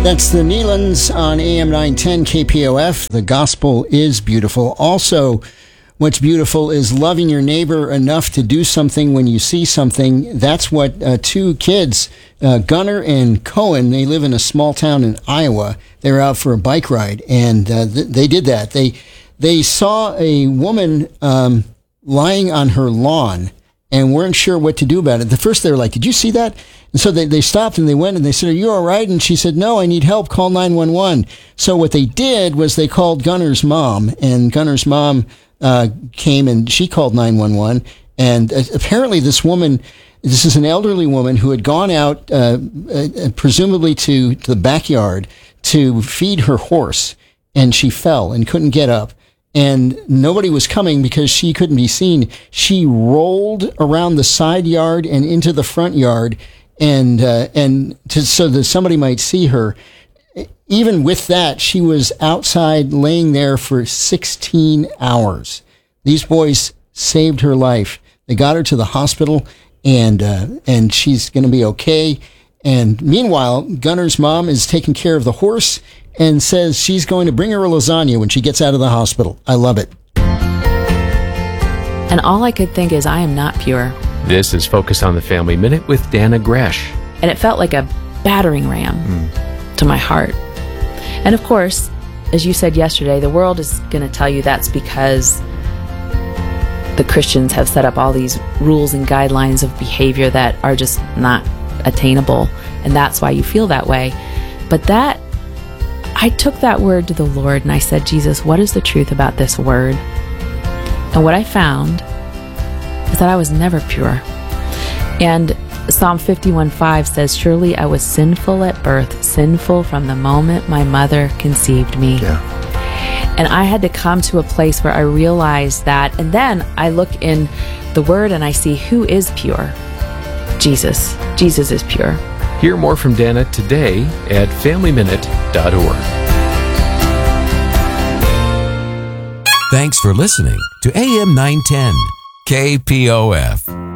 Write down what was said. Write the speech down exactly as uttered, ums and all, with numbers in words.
That's the Neelands on A M nine ten K P O F. The gospel is beautiful. Also, what's beautiful is loving your neighbor enough to do something when you see something. That's what uh, two kids, uh, Gunnar and Cohen, they live in a small town in Iowa. They were out for a bike ride, and uh, th- they did that. They they saw a woman um, lying on her lawn and weren't sure what to do about it. The first they were like, "Did you see that?" And so they, they stopped and they went and they said, "Are you all right?" And she said, "No, I need help. Call nine one one. So what they did was they called Gunnar's mom, and Gunnar's mom uh, came and she called nine one one. And uh, apparently this woman, this is an elderly woman who had gone out, uh, uh, presumably to, to the backyard to feed her horse, and she fell and couldn't get up. And nobody was coming because she couldn't be seen. She rolled around the side yard and into the front yard, and uh, and to, so that somebody might see her. Even with that, she was outside laying there for sixteen hours. These boys saved her life. They got her to the hospital, and uh, and she's going to be okay. And meanwhile, Gunnar's mom is taking care of the horse and says she's going to bring her a lasagna when she gets out of the hospital. I love it. And all I could think is, I am not pure. This is Focus on the Family Minute with Dana Gresh. And it felt like a battering ram mm. to my heart. And of course, as you said yesterday, the world is going to tell you that's because the Christians have set up all these rules and guidelines of behavior that are just not attainable. And that's why you feel that way. But that, I took that word to the Lord and I said, "Jesus, what is the truth about this word?" And what I found is that I was never pure. And Psalm fifty-one five says, "Surely I was sinful at birth, sinful from the moment my mother conceived me." Yeah. And I had to come to a place where I realized that, and then I look in the Word and I see who is pure. Jesus. Jesus is pure. Hear more from Dana today at family minute dot org. Thanks for listening to A M nine ten K P O F.